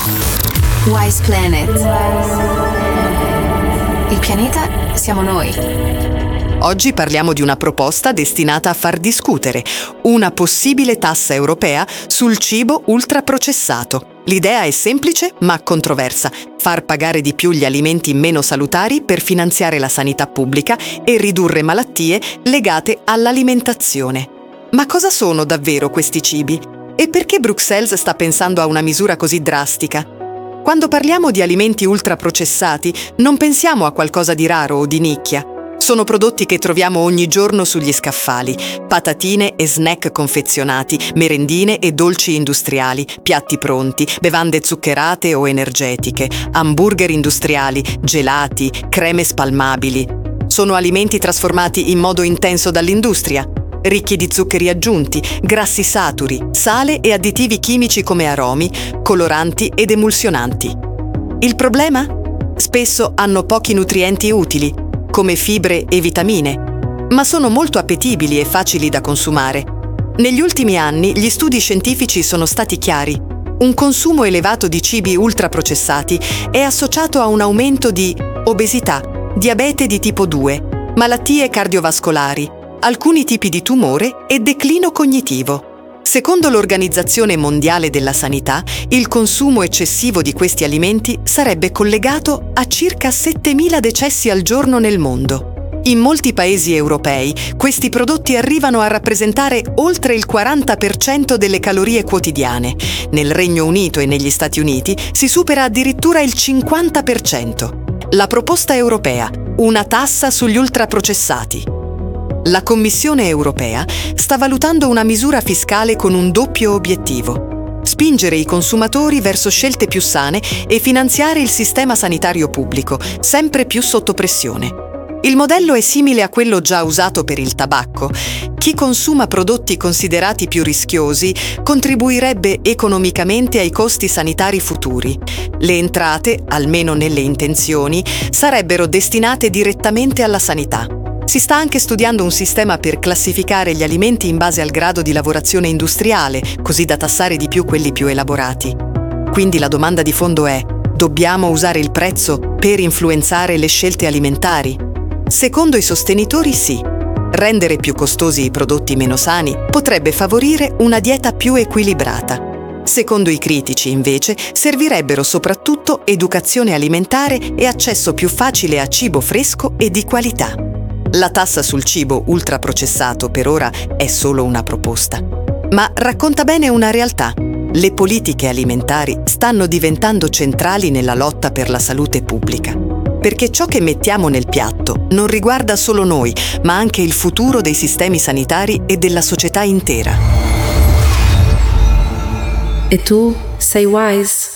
Wise Planet. Il pianeta siamo noi. Oggi parliamo di una proposta destinata a far discutere, una possibile tassa europea sul cibo ultraprocessato. L'idea è semplice ma controversa: far pagare di più gli alimenti meno salutari per finanziare la sanità pubblica e ridurre malattie legate all'alimentazione. Ma cosa sono davvero questi cibi? E perché Bruxelles sta pensando a una misura così drastica? Quando parliamo di alimenti ultraprocessati, non pensiamo a qualcosa di raro o di nicchia. Sono prodotti che troviamo ogni giorno sugli scaffali: patatine e snack confezionati, merendine e dolci industriali, piatti pronti, bevande zuccherate o energetiche, hamburger industriali, gelati, creme spalmabili. Sono alimenti trasformati in modo intenso dall'industria, ricchi di zuccheri aggiunti, grassi saturi, sale e additivi chimici come aromi, coloranti ed emulsionanti. Il problema? Spesso hanno pochi nutrienti utili, come fibre e vitamine, ma sono molto appetibili e facili da consumare. Negli ultimi anni gli studi scientifici sono stati chiari: un consumo elevato di cibi ultraprocessati è associato a un aumento di obesità, diabete di tipo 2, malattie cardiovascolari, alcuni tipi di tumore e declino cognitivo. Secondo l'Organizzazione Mondiale della Sanità, il consumo eccessivo di questi alimenti sarebbe collegato a circa 7.000 decessi al giorno nel mondo. In molti paesi europei, questi prodotti arrivano a rappresentare oltre il 40% delle calorie quotidiane. Nel Regno Unito e negli Stati Uniti si supera addirittura il 50%. La proposta europea: una tassa sugli ultraprocessati. La Commissione europea sta valutando una misura fiscale con un doppio obiettivo: spingere i consumatori verso scelte più sane e finanziare il sistema sanitario pubblico, sempre più sotto pressione. Il modello è simile a quello già usato per il tabacco. Chi consuma prodotti considerati più rischiosi contribuirebbe economicamente ai costi sanitari futuri. Le entrate, almeno nelle intenzioni, sarebbero destinate direttamente alla sanità. Si sta anche studiando un sistema per classificare gli alimenti in base al grado di lavorazione industriale, così da tassare di più quelli più elaborati. Quindi la domanda di fondo è: dobbiamo usare il prezzo per influenzare le scelte alimentari? Secondo i sostenitori sì. Rendere più costosi i prodotti meno sani potrebbe favorire una dieta più equilibrata. Secondo i critici, invece, servirebbero soprattutto educazione alimentare e accesso più facile a cibo fresco e di qualità. La tassa sul cibo ultraprocessato per ora è solo una proposta, ma racconta bene una realtà. Le politiche alimentari stanno diventando centrali nella lotta per la salute pubblica, perché ciò che mettiamo nel piatto non riguarda solo noi, ma anche il futuro dei sistemi sanitari e della società intera. E tu sei wise?